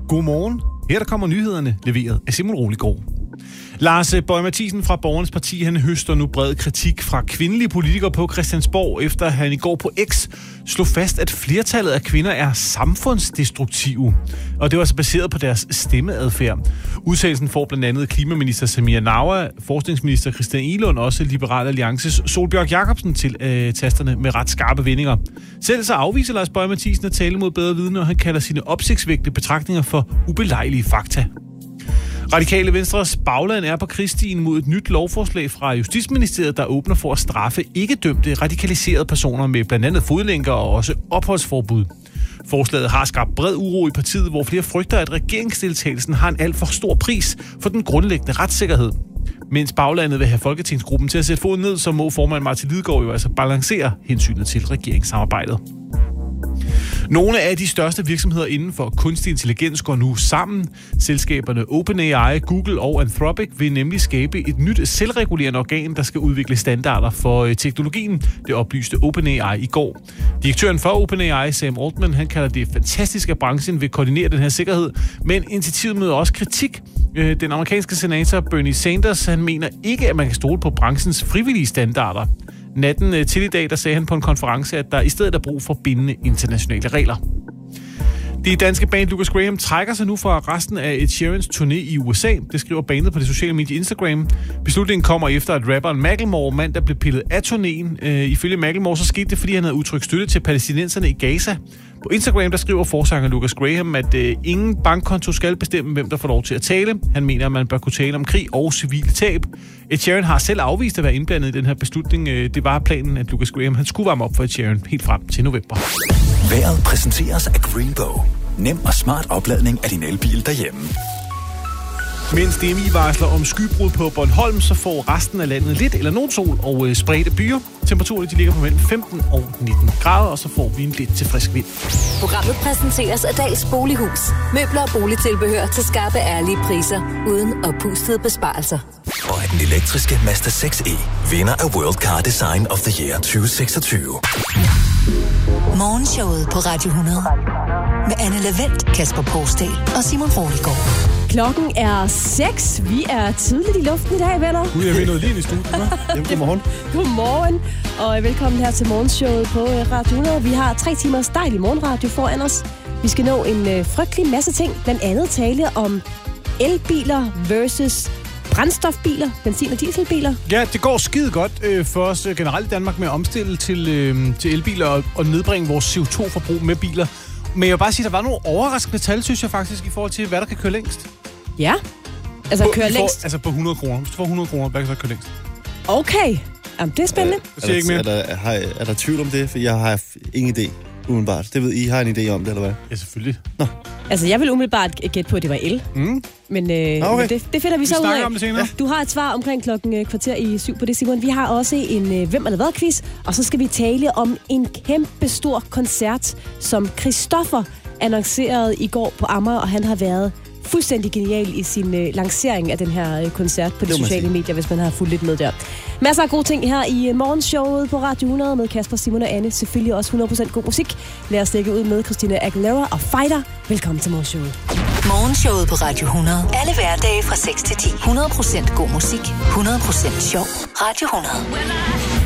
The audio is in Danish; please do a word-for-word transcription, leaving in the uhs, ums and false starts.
Godmorgen. Her der kommer nyhederne, leveret af Simon Roligård. Lars Boje Mathiesen fra Borgernes Parti, han høster nu bred kritik fra kvindelige politikere på Christiansborg, efter han i går på X slog fast, at flertallet af kvinder er samfundsdestruktive. Og det var altså baseret på deres stemmeadfærd. Udtalelsen får blandt andet klimaminister Samia Nawa, forskningsminister Christian Egelund og også Liberal Alliances Sólbjørg Jacobsen til øh, tasterne med ret skarpe vendinger. Selv så afviser Lars Boje Mathiesen at tale mod bedre vidne, og han kalder sine opsigtsvækkende betragtninger for ubelejlige fakta. Radikale Venstres bagland er på krigsstien mod et nyt lovforslag fra Justitsministeriet, der åbner for at straffe ikke-dømte radikaliserede personer med blandt andet fodlænker og også opholdsforbud. Forslaget har skabt bred uro i partiet, hvor flere frygter, at regeringsdeltagelsen har en alt for stor pris for den grundlæggende retssikkerhed. Mens baglandet vil have Folketingsgruppen til at sætte foden ned, så må formand Martin Lidegaard jo altså balancere hensynet til regeringssamarbejdet. Nogle af de største virksomheder inden for kunstig intelligens går nu sammen. Selskaberne OpenAI, Google og Anthropic vil nemlig skabe et nyt selvregulerende organ, der skal udvikle standarder for teknologien. Det oplyste OpenAI i går. Direktøren for OpenAI, Sam Altman, han kalder det fantastisk, at branchen vil koordinere den her sikkerhed, men initiativet møder også kritik. Den amerikanske senator Bernie Sanders, han mener ikke, at man kan stole på branchens frivillige standarder. Natten til i dag, der sagde han på en konference, at der i stedet er brug for bindende internationale regler. Det danske band Lucas Graham trækker sig nu fra resten af Ed Sheerans turné i U S A. Det skriver bandet på det sociale medie Instagram. Beslutningen kommer efter, at rapperen Macklemore mandag blev pillet af turnéen. Øh, ifølge Macklemore, så skete det, fordi han havde udtrykt støtte til palæstinenserne i Gaza. På Instagram, der skriver forsanger Lucas Graham, at øh, ingen bankkonto skal bestemme, hvem der får lov til at tale. Han mener, at man bør kunne tale om krig og civile tab. Ed Sheeran har selv afvist at være indblandet i den her beslutning. Det var planen, at Lucas Graham han skulle varme op for Ed Sheeran helt frem til november. Vejret præsenteres af Greenbow. Nem og smart opladning af din elbil derhjemme. Mens D M I varsler om skybrud på Bornholm, så får resten af landet lidt eller nogen sol og øh, spredte byer. Temperaturen de ligger på mellem femten og nitten grader, og så får vi en lidt til frisk vind. Programmet præsenteres af Dags Bolighus. Møbler og boligtilbehør til skarpe, ærlige priser, uden oppustede besparelser. Og at den elektriske Mazda seks E vinder af World Car Design of the Year tyve seksogtyve. Morgenshowet på Radio hundrede. Med Anne Lavendt, Kasper Poulsdal og Simon Roligård. Klokken er seks. Vi er tidligt i luften i dag, venner. Gud, jeg ved noget lige i studiet. Jamen, godmorgen. Godmorgen, og velkommen her til morgenshowet på Radio hundrede. Vi har tre timers dejlig morgenradio foran os. Vi skal nå en øh, frygtelig masse ting. Blandt andet tale om elbiler versus brændstofbiler, benzin- og dieselbiler. Ja, det går skide godt øh, for os øh, generelt i Danmark med at omstille til, øh, til elbiler og, og nedbringe vores C O to forbrug med biler. Men jeg vil bare sige, at der var nogle overraskende tal, synes jeg faktisk, i forhold til, hvad der kan køre længst. Ja, altså på, køre får, længst. Altså på hundrede kroner. Hvis du får hundrede kroner, hvad kan så køre længst? Okay, jamen det er spændende. Øh, er, der, er, der, er, er der tvivl om det? For jeg har ingen idé, umiddelbart. Det ved I, har en idé om det, eller hvad? Ja, selvfølgelig. Nå. Altså, jeg vil umiddelbart gætte på, at det var el. Mm. Men, øh, okay. men det, det finder vi, vi så ud af. Om det senere. Ja. Du har et svar omkring klokken øh, kvarter i syv på det, Simon. Vi har også en øh, Hvem eller hvad-quiz, og så skal vi tale om en kæmpe stor koncert, som Christoffer annoncerede i går på Amager, og han har været fuldstændig genial i sin øh, lancering af den her øh, koncert på de sociale medier, hvis man har fulgt lidt med der. Masser af gode ting her i øh, morgenshowet på Radio hundrede med Kasper, Simon og Anne. Selvfølgelig også hundrede procent god musik. Lad os stikke ud med Christina Aguilera og Fighter. Velkommen til morgenshowet. Morgenshowet på Radio hundrede. Alle hverdage fra seks til ti. hundrede procent god musik. hundrede procent sjov. Radio hundrede.